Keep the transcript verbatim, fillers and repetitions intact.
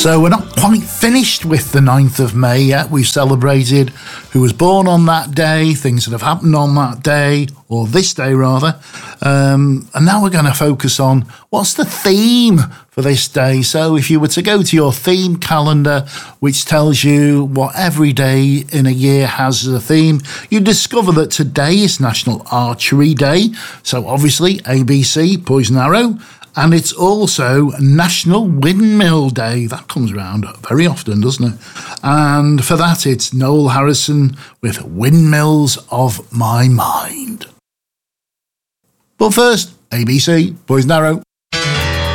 So we're not quite finished with the ninth of May yet. We've celebrated who was born on that day, things that have happened on that day, or this day rather. Um, and now we're going to focus on what's the theme for this day. So if you were to go to your theme calendar, which tells you what every day in a year has as a theme, you discover that today is National Archery Day. So obviously A B C, poison arrow. And it's also National Windmill Day. That comes around very often, doesn't it? And for that, it's Noel Harrison with Windmills of My Mind. But first, A B C, poison arrow.